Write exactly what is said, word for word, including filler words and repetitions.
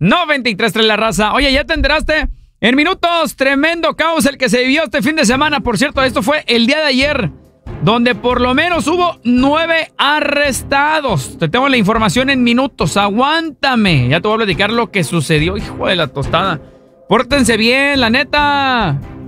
noventa y tres tres la raza. Oye, ¿ya te enteraste? En minutos, tremendo caos el que se vivió este fin de semana. Por cierto, esto fue el día de ayer, donde por lo menos hubo nueve arrestados. Te tengo la información en minutos. Aguántame. Ya te voy a platicar lo que sucedió. Hijo de la tostada. Pórtense bien, la neta.